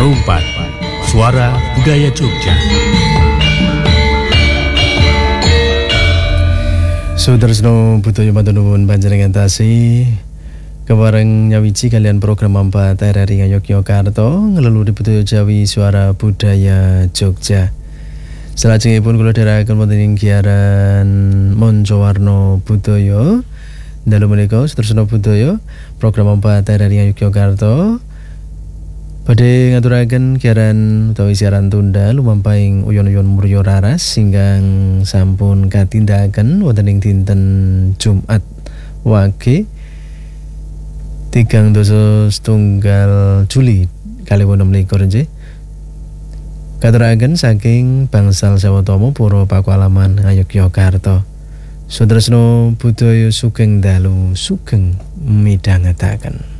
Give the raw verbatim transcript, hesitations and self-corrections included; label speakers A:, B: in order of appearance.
A: Rumpat, suara budaya Jogja.
B: Sudarsno budaya matur nuwun panjenengan tasih kewareng nyawiji kalian program empat R R I Yogyakarta ngeleluri budaya Jawi suara budaya Jogja. Salajengipun kula dherekaken wonten ing giaran Moncowarno Budaya. Dalu menika Sudarsno budaya program empat R R I Yogyakarta badhe ngaturaken giaran utawi siaran tunda lumampahing uyon-uyon murya raras ingkang sampun katindakaken wonten ing dinten Jumat Wage tigang dasa setunggal Juli kalih enem likur nggih. Katuraken saking bangsal sawetama para pakualaman Ngayogyakarta. Sudarsno budaya sugeng dalu sugeng midhangetaken.